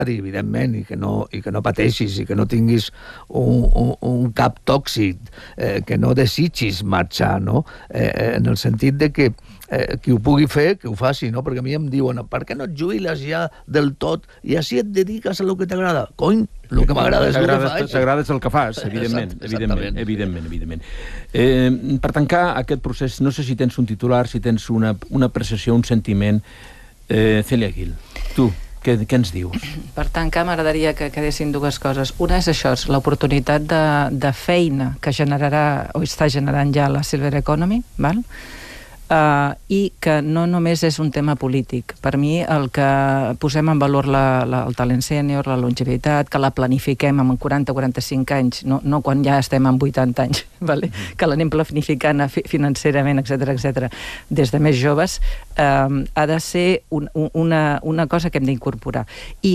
evidentment, i que no pateixis, i que no tinguis un cap tòxic, que no desitgis marxar, no? En el sentit de que qui ho pugui fer, que ho faci, no? Perquè a mi em diuen, per què no et jubiles ja del tot i així et dediques a lo que t'agrada? Cony, el que m'agrada és el que faig. T'agrada és el que fas, evidentment. Per tancar aquest procés, no sé si tens un titular, si tens una apreciació, un sentiment. Cèlia Gil, tu, què ens dius? Per tancar, m'agradaria que quedessin dues coses. Una és això, és l'oportunitat de feina que generarà, o està generant ja la Silver Economy, val? I que no només és un tema polític. Per mi, el que posem en valor el talent sènior, la longevitat, que la planifiquem amb 40 o 45 anys, no quan ja estem amb 80 anys, vale? Que l'anem planificant financerament, etc, des de més joves, ha de ser una cosa que hem d'incorporar. I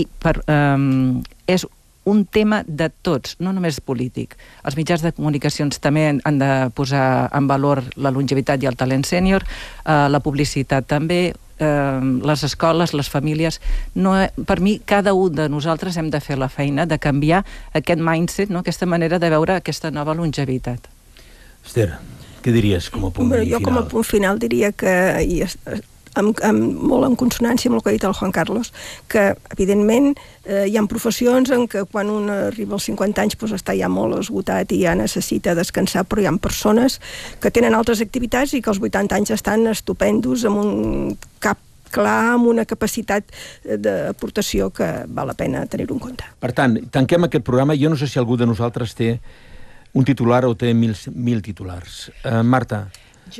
és un tema de tots, no només polític. Els mitjans de comunicacions també han de posar en valor la longevitat i el talent sènior, la publicitat també, les escoles, les famílies. Per mi, cada un de nosaltres hem de fer la feina de canviar aquest mindset, aquesta manera de veure aquesta nova longevitat. Esther, què diries com a punt final? Jo com a punt final diria que molt en consonància amb el que ha dit el Juan Carlos, que evidentment hi ha professions en què quan un arriba als 50 anys està ja molt esgotat i ja necessita descansar, però hi ha persones que tenen altres activitats i que als 80 anys estan estupendos, amb un cap clar, amb una capacitat d'aportació que val la pena tenir-ho en compte. Per tant, tanquem aquest programa. Jo no sé si algú de nosaltres té un titular o té mil titulars. Marta,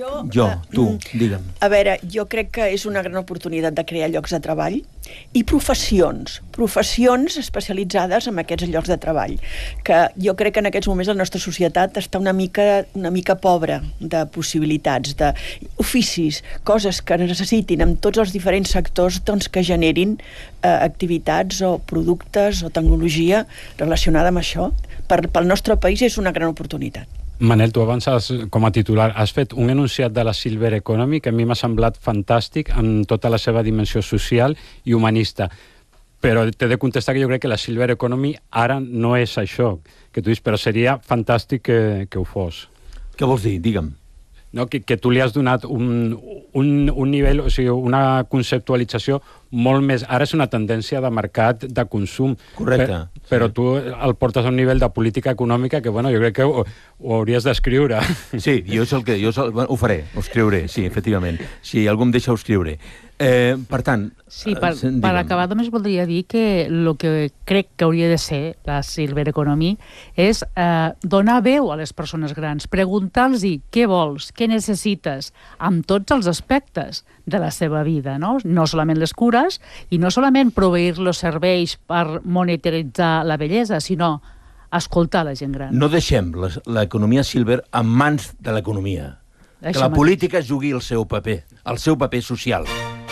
tu, digue'm. A veure, jo crec que és una gran oportunitat de crear llocs de treball i professions especialitzades en aquests llocs de treball, que jo crec que en aquests moments la nostra societat està una mica pobra de possibilitats, d'oficis, coses que necessitin en tots els diferents sectors que generin activitats o productes o tecnologia relacionada amb això. Pel nostre país és una gran oportunitat. Manel, tu abans, com a titular, has fet un enunciat de la Silver Economy que a mi m'ha semblat fantàstic en tota la seva dimensió social i humanista. Però t'he de contestar que jo crec que la Silver Economy ara no és això que tu dius, però seria fantàstic que ho fos. Què vols dir? Digue'm. No, que tu li has donat un nivell, o sigui, una conceptualització molt més... Ara és una tendència de mercat de consum. Correcte. Però tu el portes a un nivell de política econòmica que, bueno, jo crec que ho hauries d'escriure. Sí, jo ho faré, ho escriuré, sí, efectivament. Si algú em deixa, ho escriuré. Per tant... Sí, per acabar només voldria dir que el que crec que hauria de ser la Silver Economy és donar veu a les persones grans, preguntar-los què vols, què necessites, amb tots els aspectes de la seva vida, no solament les cures i no solament proveir-los serveis per monetaritzar la bellesa, sinó escoltar la gent gran. No deixem l'economia Silver en mans de l'economia. Que la política jugui el seu paper social.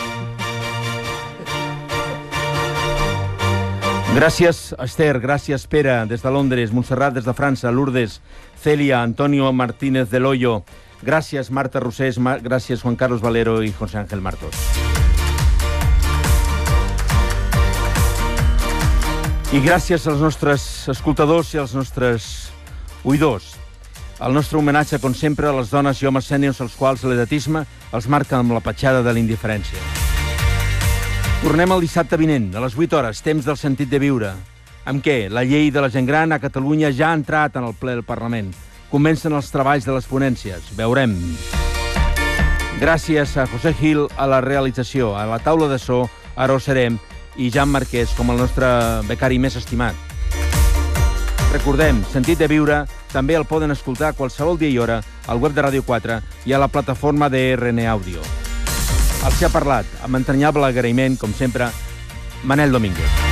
Gràcies, Esther, gràcies, Pere, des de Londres, Montserrat, des de França, Lourdes, Cèlia, Antonio Martínez del Hoyo, gràcies, Marta Rosés, gràcies, Juan Carlos Valero i José Ángel Martos. I gràcies als nostres escoltadors i als nostres oïdors. El nostre homenatge, com sempre, a les dones i homes sèniors als quals l'edatisme els marca amb la petjada de la indiferència. Tornem el dissabte vinent, a les 8 hores, temps del sentit de viure. Amb què? La llei de la gent gran a Catalunya ja ha entrat en el ple del Parlament. Comencen els treballs de les ponències. Veurem. Gràcies a José Gil a la realització. A la taula de so, ara ho serem, i Jan Marquès com el nostre becari més estimat. Recordem, Sentit de Viure també el poden escoltar a qualsevol dia i hora al web de Ràdio 4 i a la plataforma de RN Àudio. Els ha parlat, amb entranyable agraïment, com sempre, Manel Domínguez.